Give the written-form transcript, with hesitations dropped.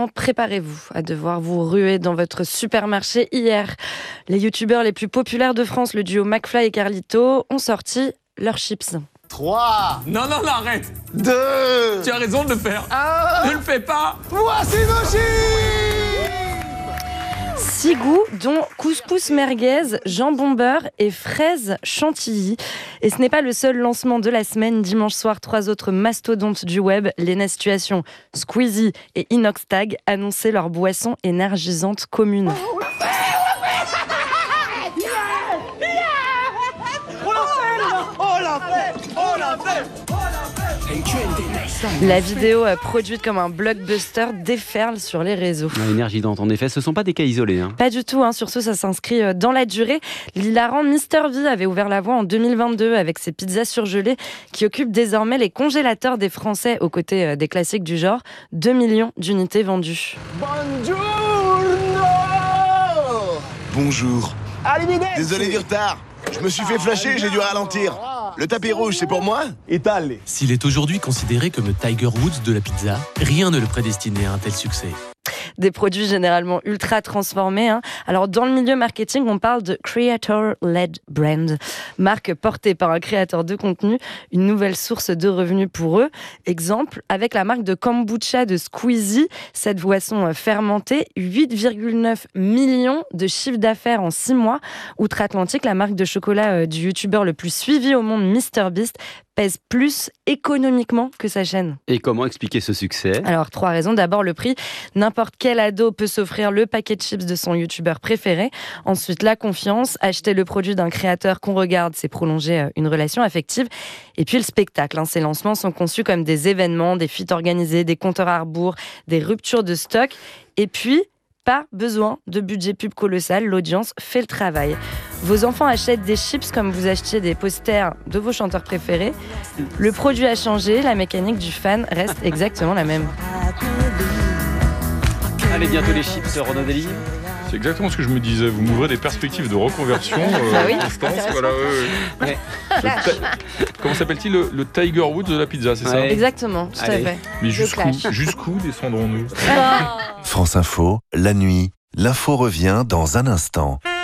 maintenant, préparez-vous à devoir vous ruer dans votre supermarché. Hier, les youtubeurs les plus populaires de France, le duo McFly et Carlito, ont sorti leurs chips. 3. Non, arrête. 2. Tu as raison de le faire. 1. Ne le fais pas. Voici nos chips. 6 goûts, dont couscous merguez, jambon beurre et fraises chantilly. Et ce n'est pas le seul lancement de la semaine. Dimanche soir, 3 autres mastodontes du web, Lena Situation, Squeezie et Inoxtag, annonçaient leur boisson énergisante commune. La vidéo produite comme un blockbuster déferle sur les réseaux. Énergisante, en effet, ce ne sont pas des cas isolés. Pas du tout, surtout ça s'inscrit dans la durée. L'hilarant Mr V avait ouvert la voie en 2022 avec ses pizzas surgelées qui occupent désormais les congélateurs des Français aux côtés des classiques du genre. 2 millions d'unités vendues. Bonjour. Désolé du retard. Je me suis fait flasher, j'ai dû ralentir. Le tapis rouge, c'est pour moi ? S'il est aujourd'hui considéré comme le Tiger Woods de la pizza, rien ne le prédestinait à un tel succès. Des produits généralement ultra transformés. Alors, dans le milieu marketing, on parle de Creator-Led Brand, marque portée par un créateur de contenu, une nouvelle source de revenus pour eux. Exemple, avec la marque de kombucha de Squeezie, cette boisson fermentée, 8,9 millions de chiffre d'affaires en 6 mois. Outre-Atlantique, la marque de chocolat du youtubeur le plus suivi au monde, MrBeast, pèse plus économiquement que sa chaîne. Et comment expliquer ce succès ? Alors, 3 raisons. D'abord, le prix. N'importe quel ado peut s'offrir le paquet de chips de son youtubeur préféré. Ensuite, la confiance. Acheter le produit d'un créateur qu'on regarde, c'est prolonger une relation affective. Et puis, le spectacle. Ces lancements sont conçus comme des événements, des feats organisés, des compteurs à rebours, des ruptures de stock. Et puis, pas besoin de budget pub colossal, l'audience fait le travail. Vos enfants achètent des chips comme vous achetiez des posters de vos chanteurs préférés. Le produit a changé, la mécanique du fan reste exactement la même. Allez, bientôt les chips, Renaud Dely. C'est exactement ce que je me disais. Vous m'ouvrez des perspectives de reconversion oui, à distance. Voilà, ouais. Comment s'appelle-t-il le Tiger Woods de la pizza, c'est ça ? Exactement, tout à fait. Mais jusqu'où descendrons-nous ? France Info, la nuit, l'info revient dans un instant.